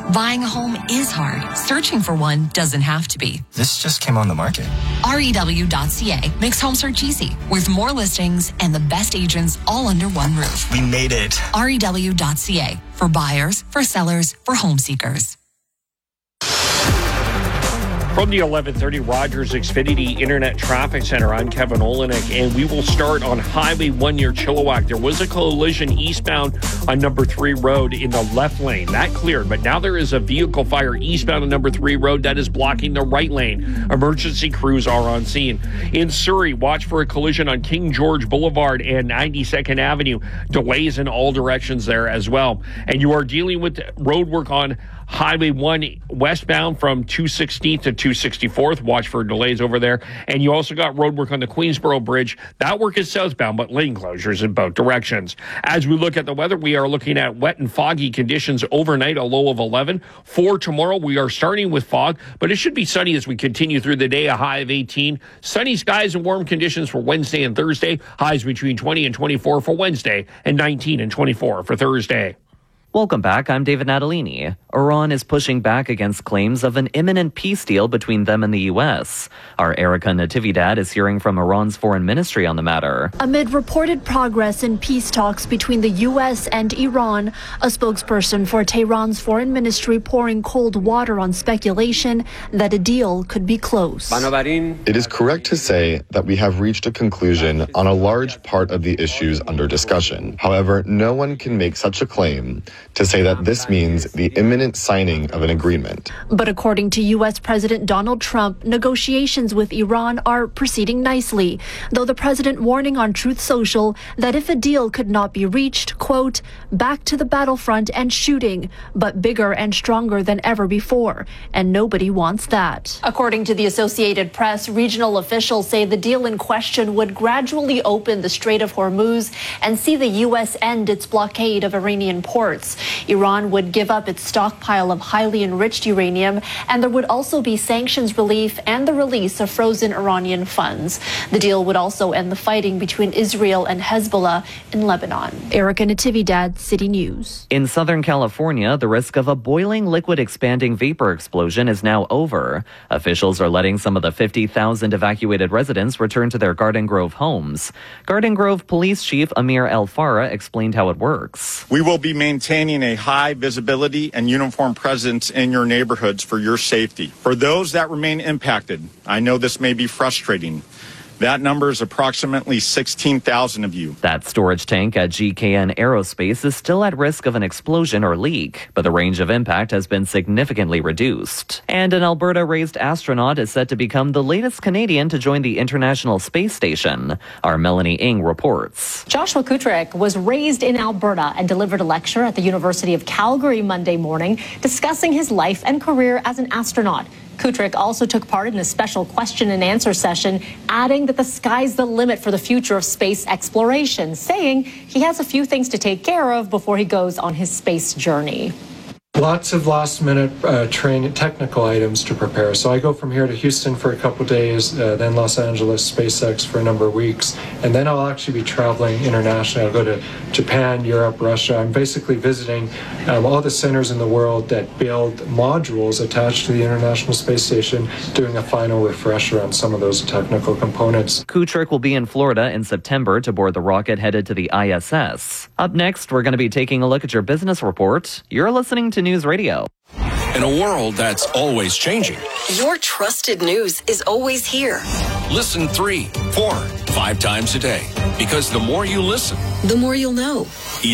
buying a home is hard. Searching for one doesn't have to be. This just came on the market. REW.ca makes home search easy with more listings and the best agents all under one roof. We made it. REW.ca for buyers, for sellers, for home seekers. From the 1130 Rogers Xfinity Internet Traffic Center, I'm Kevin Olenek, and we will start on Highway 1 near Chilliwack. There was a collision eastbound on number 3 Road in the left lane. That cleared, but now there is a vehicle fire eastbound on number 3 Road that is blocking the right lane. Emergency crews are on scene. In Surrey, watch for a collision on King George Boulevard and 92nd Avenue. Delays in all directions there as well. And you are dealing with road work on Highway 1 westbound from 216th to 264th. Watch for delays over there. And you also got road work on the Queensboro Bridge. That work is southbound, but lane closures in both directions. As we look at the weather, we are looking at wet and foggy conditions overnight, a low of 11. For tomorrow, we are starting with fog, but it should be sunny as we continue through the day, a high of 18. Sunny skies and warm conditions for Wednesday and Thursday. Highs between 20 and 24 for Wednesday and 19 and 24 for Thursday. Welcome back. I'm David Natalini. Iran is pushing back against claims of an imminent peace deal between them and the U.S. Our Erica Natividad is hearing from Iran's foreign ministry on the matter. Amid reported progress in peace talks between the U.S. and Iran, a spokesperson for Tehran's foreign ministry pouring cold water on speculation that a deal could be close. It is correct to say that we have reached a conclusion on a large part of the issues under discussion. However, no one can make such a claim to say that this means the imminent signing of an agreement. But according to U.S. President Donald Trump, negotiations with Iran are proceeding nicely, though the president warning on Truth Social that if a deal could not be reached, quote, back to the battlefront and shooting, but bigger and stronger than ever before, and nobody wants that. According to the Associated Press, regional officials say the deal in question would gradually open the Strait of Hormuz and see the U.S. end its blockade of Iranian ports. Iran would give up its stockpile of highly enriched uranium, and there would also be sanctions relief and the release of frozen Iranian funds. The deal would also end the fighting between Israel and Hezbollah in Lebanon. Erica Natividad, City News. In Southern California, the risk of a boiling liquid expanding vapor explosion is now over. Officials are letting some of the 50,000 evacuated residents return to their Garden Grove homes. Garden Grove Police Chief Amir El Farah explained how it works. We will be maintaining a high visibility and uniform presence in your neighborhoods for your safety. For those that remain impacted, I know this may be frustrating. That number is approximately 16,000 of you. That storage tank at GKN Aerospace is still at risk of an explosion or leak, but the range of impact has been significantly reduced. And an Alberta-raised astronaut is set to become the latest Canadian to join the International Space Station. Our Melanie Ng reports. Joshua Kutrick was raised in Alberta and delivered a lecture at the University of Calgary Monday morning discussing his life and career as an astronaut. Kutrick also took part in a special question and answer session, adding that the sky's the limit for the future of space exploration, saying he has a few things to take care of before he goes on his space journey. Lots of last-minute technical items to prepare. So I go from here to Houston for a couple days, then Los Angeles, SpaceX for a number of weeks, and then I'll actually be traveling internationally. I'll go to Japan, Europe, Russia. I'm basically visiting all the centers in the world that build modules attached to the International Space Station, doing a final refresher on some of those technical components. Kutrick will be in Florida in September to board the rocket headed to the ISS. Up next, we're going to be taking a look at your business report. You're listening to News Radio. In a world that's always changing, Your trusted news is always here. listen 3, 4, 5 times a day. Because the more you listen, The more you'll know.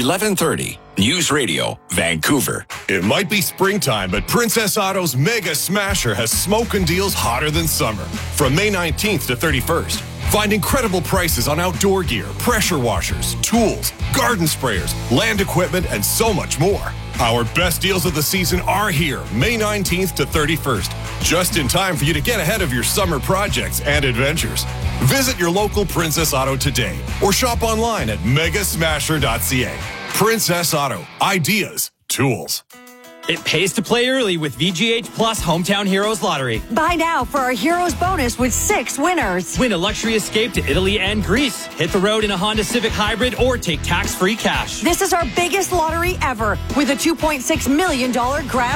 1130 News Radio, Vancouver. It might be springtime, but Princess Auto's Mega Smasher has smoking deals hotter than summer. From May 19th to 31st, find incredible prices on outdoor gear, pressure washers, tools, garden sprayers, land equipment, and so much more. Our best deals of the season are here, May 19th to 31st, just in time for you to get ahead of your summer projects and adventures. Visit your local Princess Auto today or shop online at megasmasher.ca. Princess Auto, ideas, tools. It pays to play early with VGH Plus Hometown Heroes Lottery. Buy now for our Heroes bonus with 6 winners. Win a luxury escape to Italy and Greece. Hit the road in a Honda Civic Hybrid or take tax-free cash. This is our biggest lottery ever with a $2.6 million grand